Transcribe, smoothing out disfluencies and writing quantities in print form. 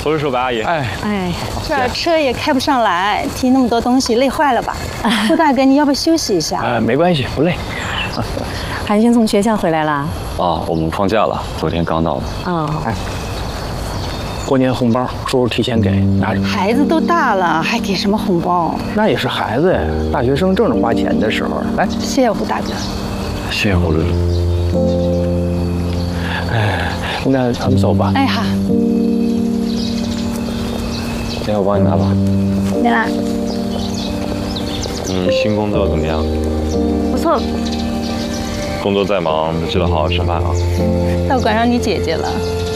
不是说白阿姨。 哎， 这车也开不上来，提那么多东西累坏了吧？顾大哥，你要不要休息一下？ 没关系，不累。 韩星从学校回来了。 啊，我们放假了，昨天刚到的。 哦， 过年红包，叔叔提前给，拿着。 孩子都大了，还给什么红包？ 那也是孩子呀，大学生正是花钱的时候。来， 谢谢顾大哥。 谢谢胡伦。 那咱们走吧。 哎好， 那我帮你拿吧。 来啦， 你新工作怎么样？ 不错， 工作再忙，记得好好吃饭啊。 倒管上你姐姐了。